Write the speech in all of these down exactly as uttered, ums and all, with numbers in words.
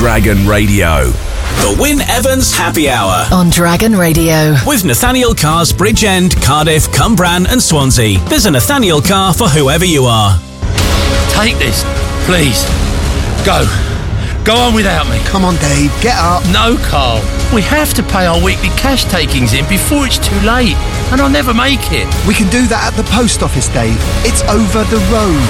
Dragon Radio. The Wyn Evans Happy Hour on Dragon Radio with Nathaniel Cars Bridgend, Cardiff, Cumbran and Swansea. There's a Nathaniel car for whoever you are. Take this, please. Go. Go on without me. Come on, Dave, get up. No, Carl. We have to pay our weekly cash takings in before it's too late, and I'll never make it. We can do that at the post office, Dave. It's over the road.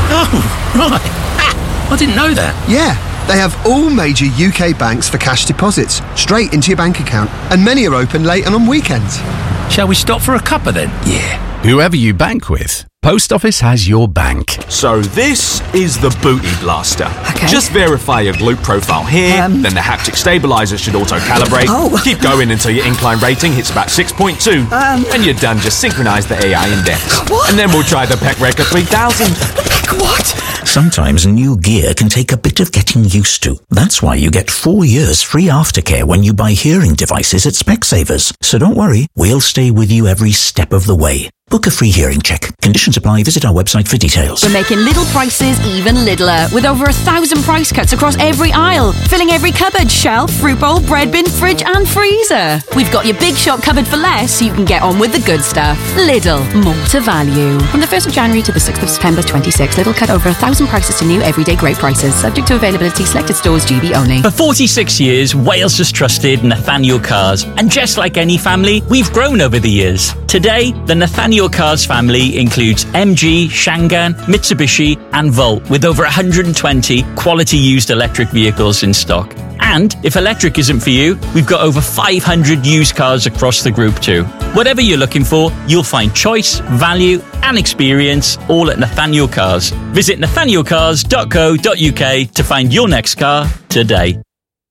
Oh, right. Ah, I didn't know that. Yeah. They have all major U K banks for cash deposits, straight into your bank account. And many are open late and on weekends. Shall we stop for a cuppa then? Yeah. Whoever you bank with, Post Office has your bank. So this is the Booty Blaster. Okay. Just verify your glute profile here, um, then the haptic stabilizer should auto-calibrate. Oh. Keep going until your incline rating hits about six point two. Um. And you're done. Just synchronize the A I index. What? And then we'll try the Pecreca three thousand. What? Sometimes new gear can take a bit of getting used to. That's why you get four years free aftercare when you buy hearing devices at Specsavers. So don't worry, we'll stay with you every step of the way. Book a free hearing check. Conditions apply. Visit our website for details. We're making little prices even littler, with over a thousand price cuts across every aisle, filling every cupboard, shelf, fruit bowl, bread bin, fridge and freezer. We've got your big shop covered for less, so you can get on with the good stuff. Lidl, more to value. From the first of January to the sixth of September twenty-six, Lidl cut over a thousand prices to new everyday great prices, subject to availability, selected stores, G B only. For forty-six years, Wales has trusted Nathaniel Cars, and just like any family, we've grown over the years. Today, the Nathaniel Cars family includes M G, Shangan, Mitsubishi and Volt, with over one hundred twenty quality used electric vehicles in stock. And if electric isn't for you, we've got over five hundred used cars across the group too. Whatever you're looking for, you'll find choice, value and experience all at Nathaniel Cars. Visit nathaniel cars dot co dot uk to find your next car today.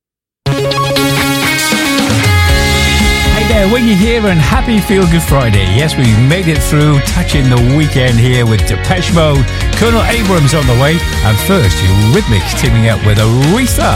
There, when you're here on Happy Feel Good Friday. Yes, we've made it through, touching the weekend here with Depeche Mode. Colonel Abrams on the way, and first, Eurythmics teaming up with Aretha.